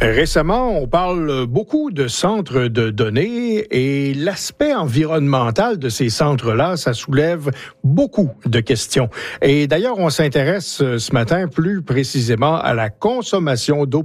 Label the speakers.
Speaker 1: Récemment, on parle beaucoup de centres de données et l'aspect environnemental de ces centres-là, ça soulève beaucoup de questions. Et d'ailleurs, on s'intéresse ce matin plus précisément à la consommation d'eau